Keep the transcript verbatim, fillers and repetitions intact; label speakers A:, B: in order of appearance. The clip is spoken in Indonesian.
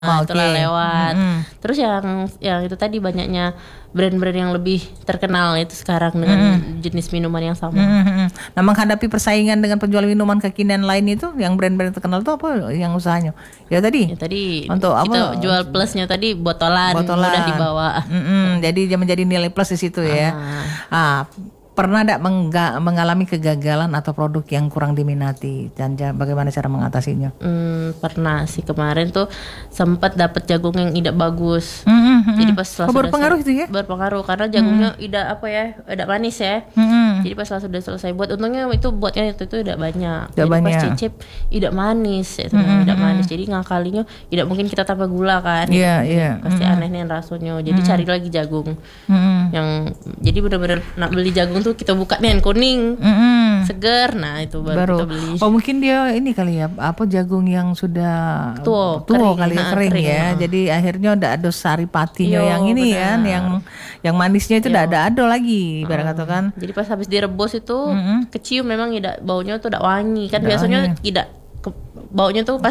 A: Nah,
B: Oke.
A: itulah lewat.
B: Mm-mm.
A: Terus yang yang itu tadi banyaknya brand-brand yang lebih terkenal itu sekarang dengan jenis minuman yang sama.
B: Mm-mm. Nah, menghadapi persaingan dengan penjual minuman kekinian lain itu, yang brand-brand terkenal itu apa yang usahanya? Ya tadi.
A: Ya tadi
B: Untuk
A: kita
B: apa?
A: jual plusnya tadi botolan,
B: Botolan.
A: mudah dibawa.
B: Mm-mm. Jadi dia menjadi nilai plus di situ ya. Ah, pernah tidak mengalami kegagalan atau produk yang kurang diminati, dan ja- bagaimana cara mengatasinya?
A: Hmm, pernah sih kemarin tuh sempat dapat jagung yang tidak bagus.
B: Mm-mm.
A: Jadi pas setelah
B: Oh,
A: sudah
B: berpengaruh
A: sel-
B: itu ya?
A: berpengaruh karena jagungnya tidak apa ya, tidak manis ya.
B: Mm-mm.
A: Jadi pas setelah sudah selesai buat, untungnya itu buatnya itu itu tidak banyak.
B: Tidak
A: Jadi pas
B: banyak.
A: cicip tidak manis, itu tidak manis. Jadi ngakalinya tidak mungkin kita tambah gula kan.
B: Iya, iya.
A: Pasti aneh nih rasanya. Jadi cari lagi jagung
B: Mm-mm.
A: yang jadi benar-benar nak beli jagung tuh kita buka nih yang kuning,
B: Mm-mm.
A: seger. Nah itu baru,
B: Baru.
A: kita beli.
B: Oh, mungkin dia ini kali ya, apa jagung yang sudah
A: Tuo,
B: tuo
A: kering.
B: kali ya,
A: Nah,
B: kering,
A: kering,
B: ya.
A: nah.
B: Jadi akhirnya udah ada sari patinya
A: Yo,
B: yang ini
A: benar.
B: kan, yang yang manisnya itu udah
A: Yo.
B: ada ado lagi, ibarat kata kan.
A: Jadi pas habis direbus itu
B: Mm-mm.
A: kecium memang tidak, baunya tuh tidak wangi kan,
B: Tidak
A: biasanya
B: wangi.
A: tidak ke- baunya tuh pas